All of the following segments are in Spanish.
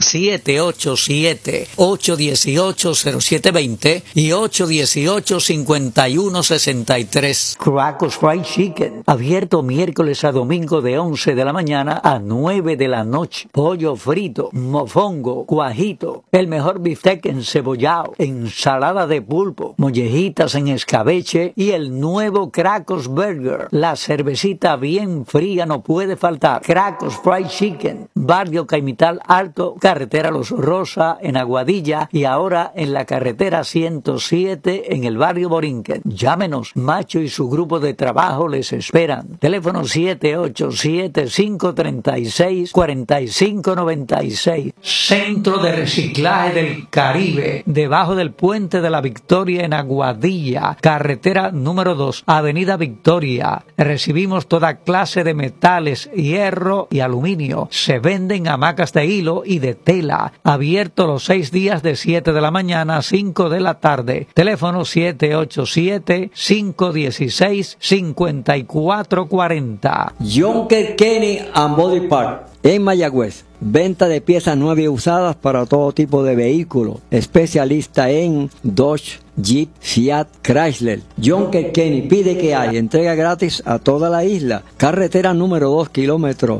787-818-0720 y 818-5163. Cracos Fried Chicken, abierto miércoles a domingo de 11 de la mañana a 9 de la noche. Pollo frito, mofongo, guajito, el mejor bistec encebollado, ensalada de pulpo, mollejitas en escabeche y el nuevo Cracos Burger. La cervecita bien fría no puede faltar. Cracos Fried Chicken, barrio Caimital Alto, carretera Los Rosa en Aguadilla y ahora en la carretera 107 en el barrio Borinquen. Llámenos, Macho y su grupo de trabajo les esperan. Teléfono 787-536-4596. Centro de Reciclaje del Caribe, debajo del Puente de la Victoria en Aguadilla, carretera número 2, Avenida Victoria. Recibimos toda clase de metales, hierro y aluminio. Se venden hamacas de hilo y de tela. Abierto los 6 días de 7 de la mañana a 5 de la tarde. Teléfono 787-516-5440. Jonker Kenny and Body Part en Mayagüez. Venta de piezas nuevas y usadas para todo tipo de vehículos. Especialista en Dodge, Jeep, Fiat, Chrysler. Jonker Kenny pide que hay entrega gratis a toda la isla. Carretera número 2, kilómetro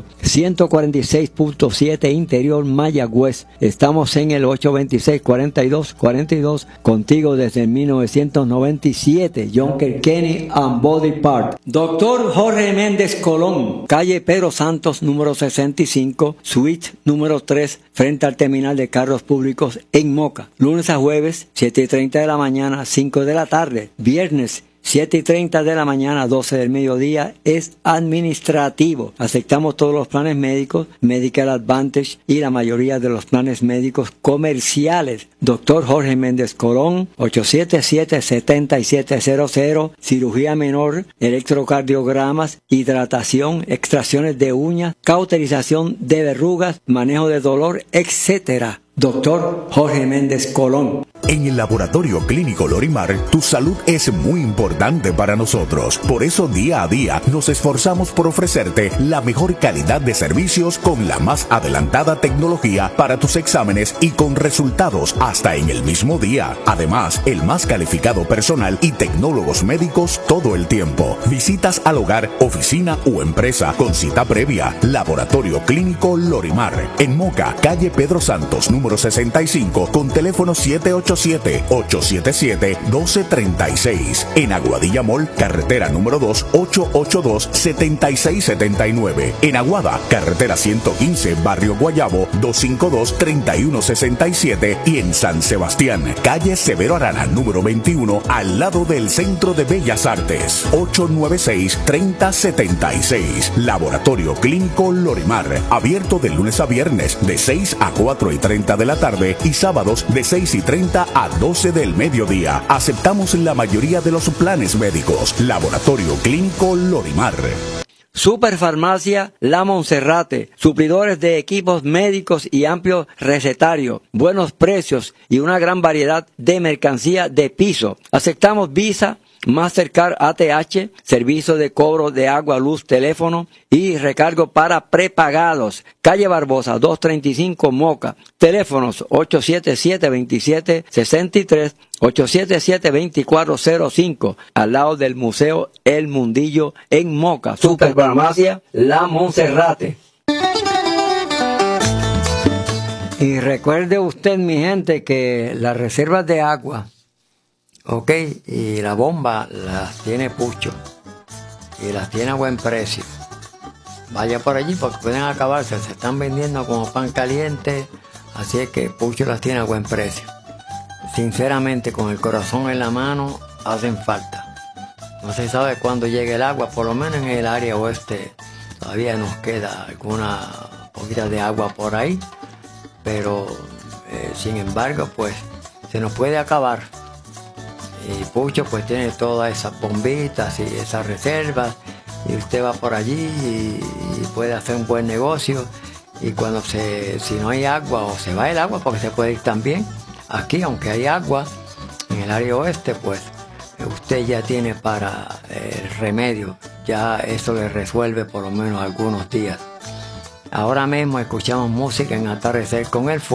146.7 interior Mayagüez. Estamos en el 826-4242, contigo desde 1997. Jonker Kenny and Body Part. Doctor Jorge Méndez Colón, calle Pedro Santos número 65, suite número 3, frente al terminal de carros públicos en Moca. Lunes a jueves, 7:30 de la mañana, 5 de la tarde. Viernes, 7:30 de la mañana, 12 del mediodía, es administrativo. Aceptamos todos los planes médicos, Medical Advantage y la mayoría de los planes médicos comerciales. Doctor Jorge Méndez Colón, 877-7700, cirugía menor, electrocardiogramas, hidratación, extracciones de uñas, cauterización de verrugas, manejo de dolor, etc. Doctor Jorge Méndez Colón. En el Laboratorio Clínico Lorimar, tu salud es muy importante para nosotros. Por eso, día a día, nos esforzamos por ofrecerte la mejor calidad de servicios con la más adelantada tecnología para tus exámenes y con resultados hasta en el mismo día. Además, el más calificado personal y tecnólogos médicos todo el tiempo. Visitas al hogar, oficina o empresa con cita previa. Laboratorio Clínico Lorimar. En Moca, calle Pedro Santos, número 65, con teléfono 787-877-1236. En Aguadilla Mall, carretera número 2, 882-7679. En Aguada, carretera 115, barrio Guayabo, 252-3167. Y en San Sebastián, calle Severo Arana, número 21, al lado del Centro de Bellas Artes, 896-3076. Laboratorio Clínico Lorimar, abierto de lunes a viernes, de 6 a 4:30 de la tarde y sábados de 6:30 a 12 del mediodía. Aceptamos la mayoría de los planes médicos. Laboratorio Clínico Lorimar. Superfarmacia La Monserrate, suplidores de equipos médicos y amplio recetario, buenos precios y una gran variedad de mercancía de piso. Aceptamos Visa, Mastercard, ATH, servicio de cobro de agua, luz, teléfono y recargo para prepagados. Calle Barbosa, 235 Moca. Teléfonos 877-2763, 877-2405, al lado del Museo El Mundillo en Moca. Superfarmacia La Monserrate. Y recuerde usted, mi gente, que las reservas de agua, ok, y la bomba las tiene Pucho y las tiene a buen precio. Vaya por allí porque pueden acabarse, se están vendiendo como pan caliente, así es que Pucho las tiene a buen precio. Sinceramente, con el corazón en la mano, hacen falta. No se sabe cuándo llegue el agua, por lo menos en el área oeste todavía nos queda alguna poquita de agua por ahí, pero sin embargo, pues se nos puede acabar. Y Pucho pues tiene todas esas bombitas y esas reservas, y usted va por allí y puede hacer un buen negocio. Y cuando si no hay agua o se va el agua, porque se puede ir también, aquí aunque hay agua en el área oeste, pues usted ya tiene para el remedio, ya eso le resuelve por lo menos algunos días. Ahora mismo escuchamos música en Atardecer con el Fuego.